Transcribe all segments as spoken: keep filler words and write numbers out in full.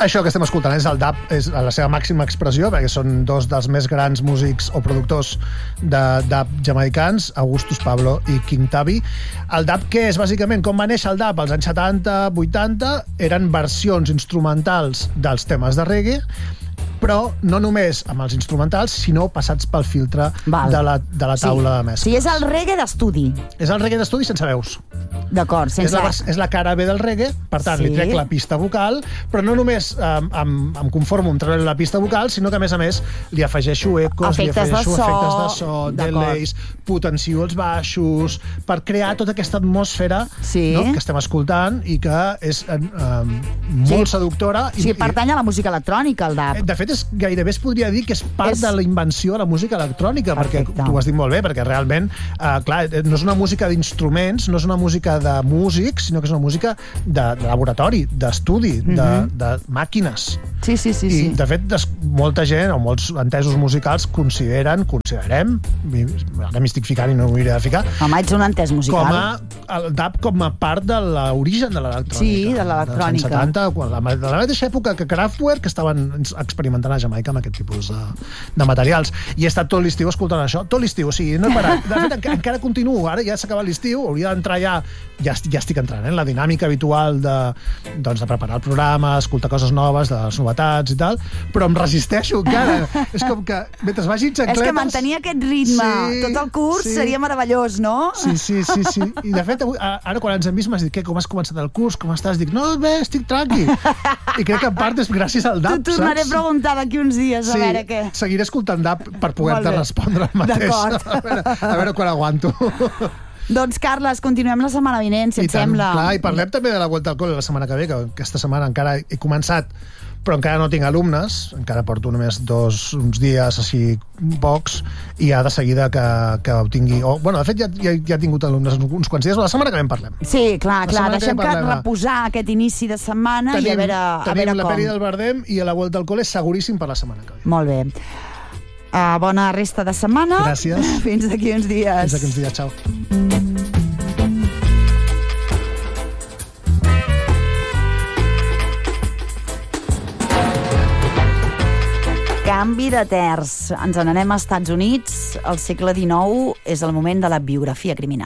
Això que estem escoltant és el dub, és la seva màxima expressió, perquè són dos dels més grans músics o productors de dub jamaicans, Augustus Pablo i King Tubby. El dub, què és bàsicament? Com va néixer el dub? Als anys setanta, vuitanta eren versions instrumentals dels temes de reggae, però no només amb els instrumentals, sinó passats pel filtre de la, de la taula de mescles. Sí, és el reggae d'estudi. És el reggae d'estudi sense veus. D'acord, sense... És la, és la cara B del reggae, per tant, sí. li trec la pista vocal, però no només um, em, em conformo amb treure la pista vocal, sinó que, a més a més, li afegeixo ecos, efectes li afegeixo de so, efectes de so, delays, potencio els baixos, per crear tota aquesta atmosfera sí. no, que estem escoltant i que és um, molt sí. seductora. I, sí, pertany a la música electrònica, el dub. De fet, és, gairebé es podria dir que és part és... de la invenció de la música electrònica, Perfecte. perquè tu ho has dit molt bé, perquè realment, uh, clar, no és una música d'instruments, no és una música de músics, sinó que és una música de, de laboratori, d'estudi, mm -hmm. de, de màquines. Sí, sí, sí. I, sí. de fet, des, molta gent, o molts entesos musicals, consideren, considerem, ara m'hi estic ficant i no m'ho aniré a ficar, home, ets un entès musical. Com a, el dub com a part de l'origen de l'electrònica. Sí, de l'electrònica. Dels anys setanta, quan la, de la mateixa època que Kraftwerk estaven experimentant a Jamaica amb aquest tipus de, de materials. I he estat tot l'estiu escoltant això, tot l'estiu, o sigui, no he parat. De fet, encara, encara continuo, ara ja s'ha acabat l'estiu, hauria d'entrar ja, ja, ja estic entrant, eh, en la dinàmica habitual de, doncs, de preparar el programa, escoltar coses noves, de les novetats i tal, però em resisteixo encara. És com que, mentre vagi xancletes... És que mantenir aquest ritme sí, tot el curs sí. seria meravellós, no? Sí, sí, sí, sí. I de fet, avui, ara quan ens hem vist m'has dit, què, com has començat el curs, com estàs? Dic, no, bé, estic tranqui. I crec que en part és gràcies al dub, T'ho tornaré a preguntar d'aquí uns dies, a sí, veure què. Seguiré escoltant dub per poder-te respondre el mateix. D'acord. A veure, a veure quan aguanto. Doncs, Carles, continuem la setmana vinent, si I et tant, sembla. Clar, i parlem també de la Vuelta al Cole la setmana que ve, que aquesta setmana encara he començat, però encara no tinc alumnes, encara porto només dos, uns dies així pocs, i ja de seguida que, que ho tingui... O, bueno, de fet, ja, ja, ja he tingut alumnes uns quants dies, la setmana que ve en parlem. Sí, clar, la clar, deixem que, que reposar aquest inici de setmana tenim, i a veure, a tenim veure la com. Peri del Bardem i a la Vuelta al Cole seguríssim per la setmana que ve. Molt bé. Uh, bona resta de setmana. Gràcies. Fins d'aquí uns dies. Fins d'aquí uns dies, xau. Canvi de terç. Ens n'anem als Estats Units. Al segle dinou és el moment de la biografia criminal.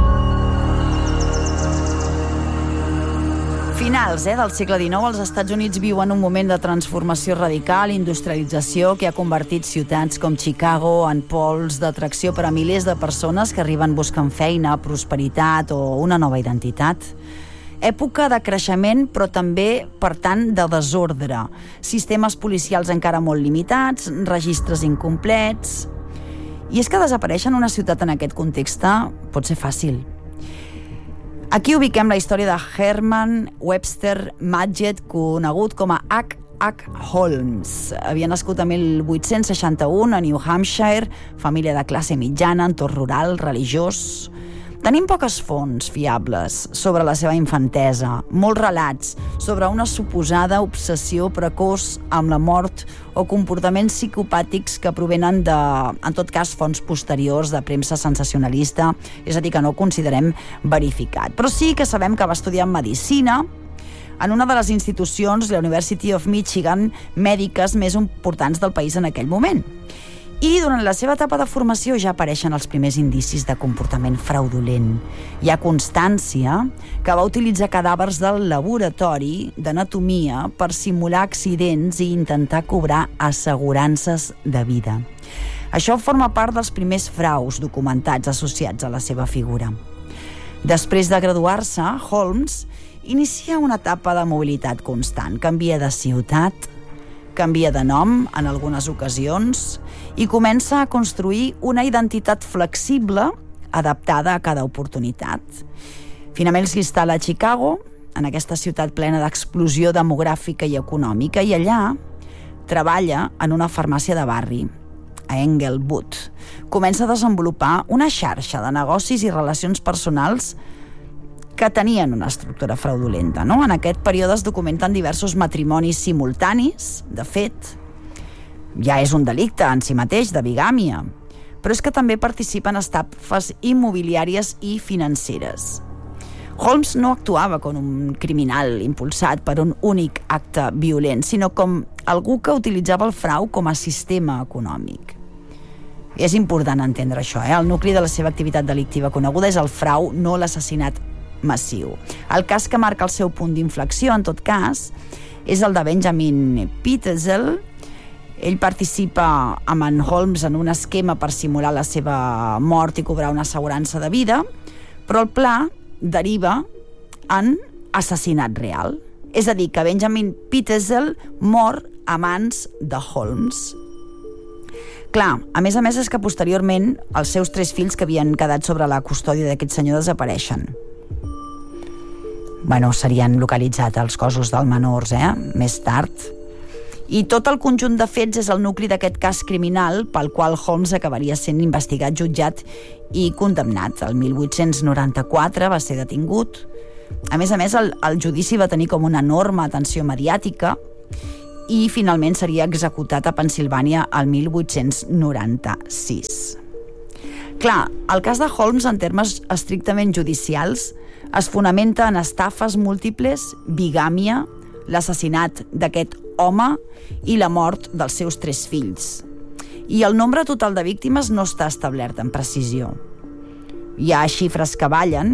Finals eh, del segle dinou, els Estats Units viuen un moment de transformació radical, industrialització, que ha convertit ciutats com Chicago en pols d'atracció per a milers de persones que arriben buscant feina, prosperitat o una nova identitat. Època de creixement, però també, per tant, de desordre. Sistemes policials encara molt limitats, registres incomplets... I és que desaparèixer en una ciutat en aquest context pot ser fàcil. Aquí ubiquem la història de Herman Webster Madgett, conegut com a H H. Holmes. Havia nascut a mil vuit-cents seixanta-u a New Hampshire, família de classe mitjana, entorn rural, religiós. Tenim poques fonts fiables sobre la seva infantesa, molts relats sobre una suposada obsessió precoç amb la mort o comportaments psicopàtics que provenen de, en tot cas, fonts posteriors de premsa sensacionalista, és a dir, que no considerem verificat. Però sí que sabem que va estudiar medicina en una de les institucions, la University of Michigan, mèdiques més importants del país en aquell moment. I durant la seva etapa de formació ja apareixen els primers indicis de comportament fraudulent. Hi ha constància que va utilitzar cadàvers del laboratori d'anatomia per simular accidents i intentar cobrar assegurances de vida. Això forma part dels primers fraus documentats associats a la seva figura. Després de graduar-se, Holmes inicia una etapa de mobilitat constant. Canvia de ciutat, canvia de nom en algunes ocasions i comença a construir una identitat flexible adaptada a cada oportunitat. Finalment s'instal·la a Chicago, en aquesta ciutat plena d'explosió demogràfica i econòmica, i allà treballa en una farmàcia de barri, a Englewood. Comença a desenvolupar una xarxa de negocis i relacions personals que tenien una estructura fraudulenta, no? En aquest període es documenten diversos matrimonis simultanis. De fet, ja és un delicte en si mateix de bigàmia, però és que també participa en estafes immobiliàries i financeres. Holmes no actuava com un criminal impulsat per un únic acte violent, sinó com algú que utilitzava el frau com a sistema econòmic. I és important entendre això, eh? El nucli de la seva activitat delictiva coneguda és el frau, no l'assassinat massiu. El cas que marca el seu punt d'inflexió, en tot cas, és el de Benjamin Pitezel. Ell participa amb en Holmes en un esquema per simular la seva mort i cobrar una assegurança de vida, però el pla deriva en assassinat real. És a dir, que Benjamin Pitezel mor a mans de Holmes. Clar, a més a més és que posteriorment els seus tres fills que havien quedat sobre la custòdia d'aquest senyor desapareixen. Bueno, serien localitzats els cossos dels menors, eh? Més tard. I tot el conjunt de fets és el nucli d'aquest cas criminal pel qual Holmes acabaria sent investigat, jutjat i condemnat. El mil vuit-cents noranta-quatre va ser detingut. A més a més, el, el judici va tenir com una enorme atenció mediàtica i finalment seria executat a Pennsilvània el mil vuit-cents noranta-sis. Clar, el cas de Holmes, en termes estrictament judicials, es fonamenta en estafes múltiples, bigàmia, l'assassinat d'aquest home i la mort dels seus tres fills. I el nombre total de víctimes no està establert amb precisió. Hi ha xifres que ballen,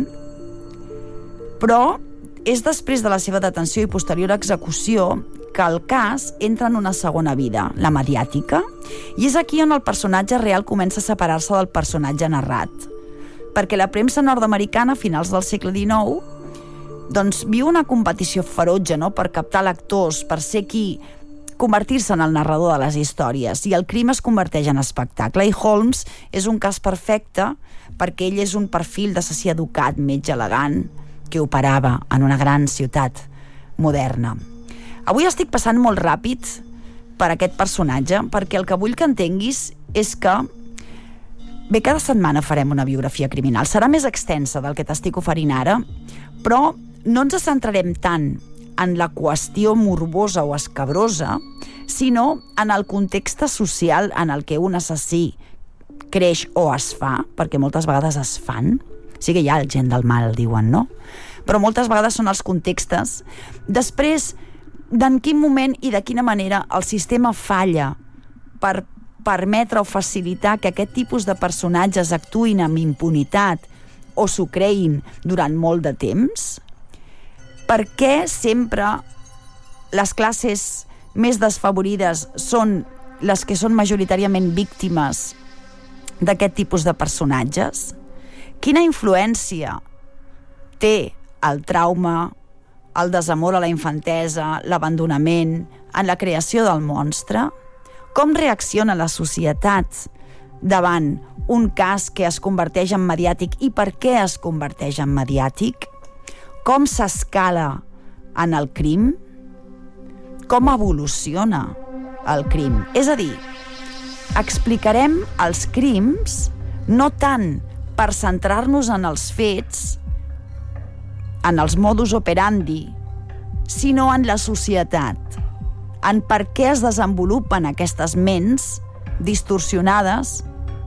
però és després de la seva detenció i posterior execució que el cas entra en una segona vida, la mediàtica, i és aquí on el personatge real comença a separar-se del personatge narrat. Perquè la premsa nord-americana a finals del segle dinou doncs viu una competició ferotge, no?, per captar lectors, per ser qui convertir-se en el narrador de les històries, i el crim es converteix en espectacle. I Holmes és un cas perfecte perquè ell és un perfil d'assassí educat, metge elegant, que operava en una gran ciutat moderna. Avui estic passant molt ràpid per aquest personatge perquè el que vull que entenguis és que bé, cada setmana farem una biografia criminal. Serà més extensa del que t'estic oferint ara, però no ens centrarem tant en la qüestió morbosa o escabrosa, sinó en el context social en el que un assassí creix o es fa, perquè moltes vegades es fan. Sí que hi ha el gent del mal, diuen, no? Però moltes vegades són els contextes. Després, d'en quin moment i de quina manera el sistema falla per permetre o facilitar que aquest tipus de personatges actuïn amb impunitat o s'ho creïn durant molt de temps? Per què sempre les classes més desfavorides són les que són majoritàriament víctimes d'aquest tipus de personatges? Quina influència té el trauma, el desamor a la infantesa, l'abandonament en la creació del monstre? Com reacciona la societat davant un cas que es converteix en mediàtic i per què es converteix en mediàtic? Com s'escala en el crim? Com evoluciona el crim? És a dir, explicarem els crims no tant per centrar-nos en els fets, en els modus operandi, sinó en la societat, en per què es desenvolupen aquestes ments distorsionades,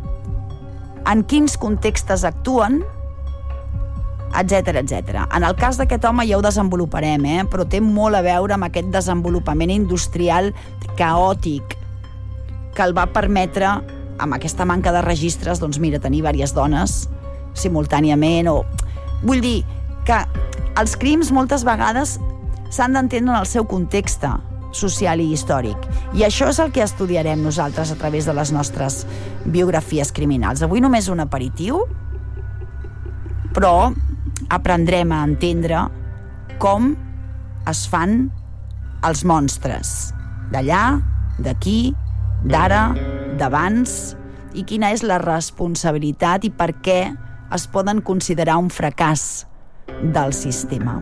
en quins contextes actuen, etcètera, etcètera. En el cas d'aquest home ja ho desenvoluparem, eh? Però té molt a veure amb aquest desenvolupament industrial caòtic que el va permetre, amb aquesta manca de registres, doncs mira, tenir diverses dones simultàniament, o... Vull dir que els crims moltes vegades s'han d'entendre en el seu context social i històric. I això és el que estudiarem nosaltres a través de les nostres biografies criminals. Avui només un aperitiu, però aprendrem a entendre com es fan els monstres. D'allà, d'aquí, d'ara, d'abans, i quina és la responsabilitat i per què es poden considerar un fracàs del sistema.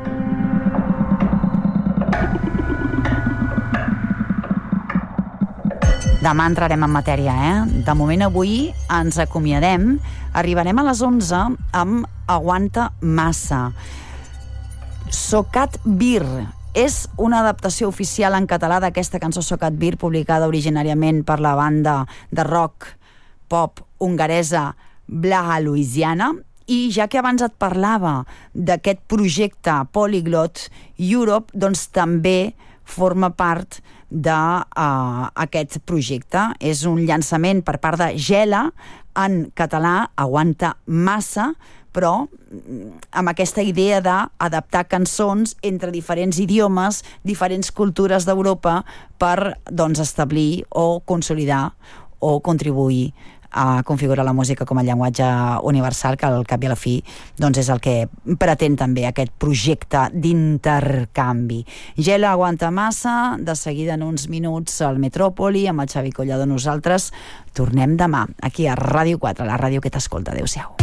Demà entrarem en matèria, eh? De moment avui ens acomiadem. Arribarem a les onze amb Aguanta Massa. Socat Bir és una adaptació oficial en català d'aquesta cançó Socat Bir, publicada originàriament per la banda de rock pop hongaresa Blaha Louisiana, I ja que abans et parlava d'aquest projecte Polyglot Europe, doncs també forma part d'aquest uh, projecte. És un llançament per part de Gela, en català, Aguanta massa, però amb aquesta idea d'adaptar cançons entre diferents idiomes, diferents cultures d'Europa per, doncs, establir o consolidar o contribuir a configurar la música com a llenguatge universal, que al cap i a la fi doncs és el que pretén també aquest projecte d'intercanvi. Gela, Aguanta massa, de seguida en uns minuts al Metròpoli, amb el Xavi Collado. Nosaltres tornem demà aquí a Ràdio quatre, la ràdio que t'escolta. Adéu-siau.